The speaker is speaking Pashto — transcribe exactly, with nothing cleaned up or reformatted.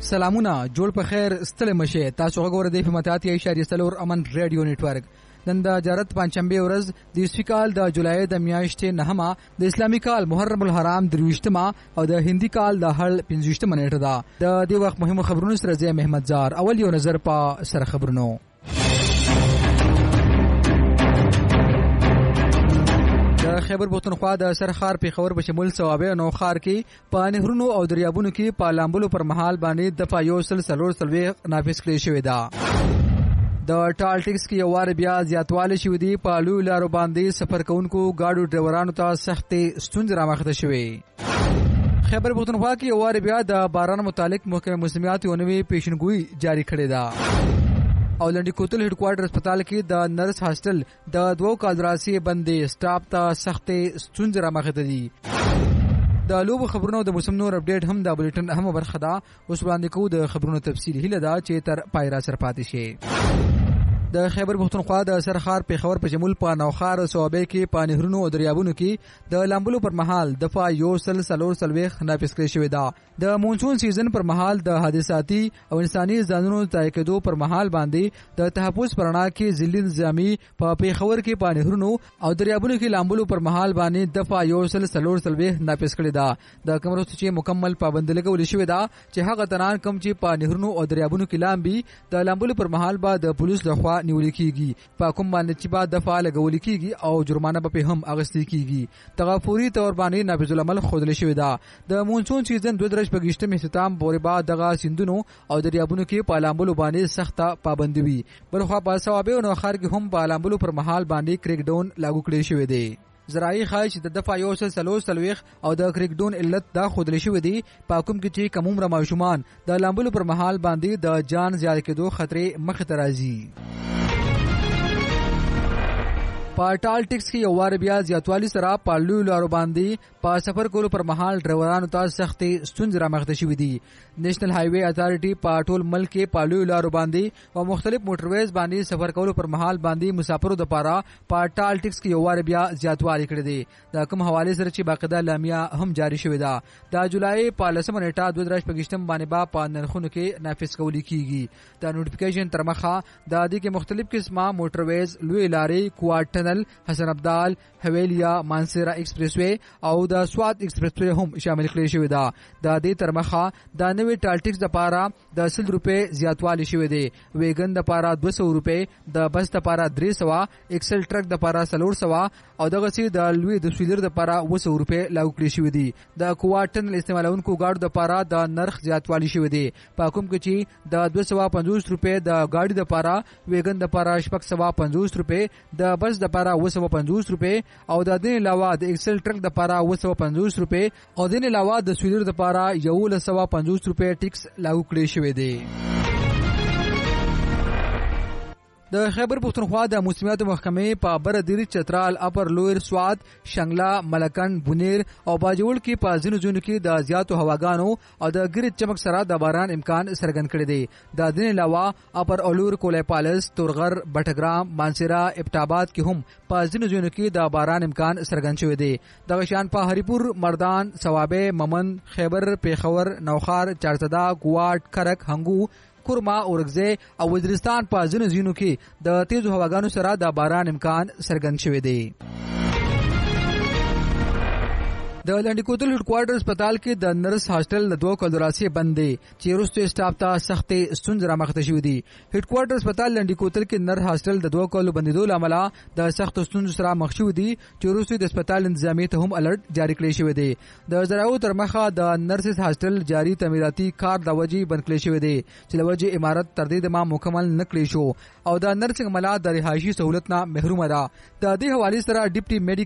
سلامونه جوړ په خیر ستل مشه تاسو وګورئ د فماتات اشاریه سلور امن ریډیو نتورک نن د جارت پنځشنبه ورځ د اسفیکال د جولای د میاشتې نهمه د اسلامي کال محرم الحرام درويشتمه او د هندي کال د هل پنځويشتمه نیټه ده د دې وخت مهمه خبرونه سره زه محمد زار اول یو نظر په سره خبرونو د خیبر پختونخوا د سرخار په خبر په شمول ثوابه نو خار کې په نهرونو او دریابونو کې په لامبلو پر مهال باندې د فایوسل سلور سلوي نافذ کړی شوی دا د ټالټکس کې یو وار بیا زیاتواله شوې دي په لوی لارو باندې سفر کوونکو گاډو ډرایورانو ته سخت ستونزې رامخته شوې خیبر پختونخوا کې یو وار بیا د باران متعلق محکمه موسمیات یو نوې پیشنګوئی جاری کړې ده او لنډی کوتل هډ کوارټر هسپتال کې د نرس هاسټل د دوو کالراسي بندې سټاپ ته سخت ستونزې رامخته دي د لوب خبرونو د موسم نور اپډیټ هم د بلیټن اهم برخه ده اوس وړاندې کوو د خبرونو تفصیل هله ده چې تر پایرا سر پاتې شي د خیبر پختونخوا د سرخار په خبر په شمول په نوخار صوبه کې په نهرونو او دریابونو کې د لامبلو پر مهال دفعه یو سل سلور سلويخ نافذ کړی شوی دا د مونسون سیزن پر مهال د حادثاتي او انساني ځانونو تای کېدو پر مهال باندې د تحفظ پرنا کې ځلی نظامی په پیښور کې په نهرونو او دریابونو کې لامبلو پر مهال باندې دفعه یو سل سلور سلويخ نافذ کړی دا د کومرو چې مکمل پابند لګول شوی دا چې هغه تنان کم چې په نهرونو او دریابونو کې لامبي د لامبلو پر مهال با د پولیس لخوا نیول کیږي په کوم باندې چې بعد دفعه لګول کیږي او جرمانه به هم اغستې کیږي تغفوري تور باندې نافذ العمل خودل شوی دا د مونسون سیزن دوه درش پګشته اختتام پورې بعد دغه سیندونو او دریابونو کې په لامبلو باندې سخته پابندي وي بلخوا په ثوابه او خار کې هم په لامبلو پر مهال باندې کریک ډاون لاګو کړی شوی دی زراعي خواهش د دفعه یو سل سلور سلويخ او د کریک ډاون علت دا خودل شوی دی په کوم کې چې کوم رماشومان د لامبلو پر مهال باندې د جان زیات کېدو خطرې مخ ته راځي په ټالټکس کې یو وار بیا زیاتوالی سره په لوی لارو باندې په سفر کولو پر مهال ډرایورانو ته سخت ستونزې رامخته شوې دي نېشنل هایوي اتارټي په ټول ملک کې په لوی لارو باندې او مختلف موټرویز باندې سفر کولو پر مهال باندې مسافرو لپاره په ټالټکس کې یو وار بیا زیاتوالی کړی دی د کوم حواله سره چې باقاعده لامیه هم جاری شوې ده د جولای په لسمه نیټه دوه درش پګشتم باندې با په نرخونو کې نافذ کولی کیږي د نوټیفیکیشن تر مخه د دې کې مختلف قسمه موټرویز لوی لارې کوارټر حسن عبدال حویلیا مانسیرا ایکسپریس وے او د سوات ایکسپریس وے هم شامل کړي شوی دا د دې ترمخه د نوې ټالټکس لپاره د سل روپے زیاتوالی شوی دی ویګن لپاره دوه سوه روپے د بس لپاره درې سوه ایکسل ټرک لپاره څلور سوه او دغه سي د لوی د سویلر لپاره اوه سوه روپے لاګو کړي شوی دی د کوارټن استعمالونکو ګاډو لپاره د نرخ زیاتوالی شوی دی په کوم کې چې د دوه سوه پنځوس روپے د ګاډي لپاره ویګن لپاره شپږ سوه پنځوس روپے د بس لپاره اوه سوه پنځوس روپے او د دې علاوه د ایکسل ټرک لپاره اوه سوه پنځوس روپے او د دې علاوه د سویلر لپاره یو سوه پنځوس روپے ټیکس لاګو کړی شوی دی د خیبر پختونخوا د موسمیات محکمې په بر دری چترال اپر لویر سواد شنگلا ملکن بونیر او باجوړ کې په ځینو ځینو کې د زیاتو هواګانو او د ګرد چمک سره د باران امکان څرګند کړی دی د دې علاوه اپر اولور کولای پالس تورغر بټګرام مانسیرا ابټاباد کې هم په ځینو ځینو کې د باران امکان څرګند شوی دی د شان په هریپور مردان ثوابه ممن خیبر پیښور نوخار چارسدا ګواټ کرک هنګو کورما اورګزه او وزیرستان په ځینو ځینو کې د تیزو هواګانو سره د باران امکان څرګند شوی دی د لنډی کوتل هډ کوارټر هسپتال کې د نرس هاسټل د دوه کالراسي بندې چې روسته سټاف ته سخت ستونزې رامخته شوې دي هډ کوارټر هسپتال لنډی کوتل کې نر هاسټل د دوه کالو بندیدو لامل د سخت ستونزو سره مخ شوې دي چې روسته د هسپتال انتظامی ته هم الرټ جاری کړی شوی دی د زراعو تر مخه د نرسز هاسټل جاری تعمیراتي کار د وجې بند کړی شوی دی چې د وجې امارت تر دې ما مکمل نکړی شو او د نرسنګ ملا د رهایشي سہولت نه محروم ده د دې حواله سره ډیپټي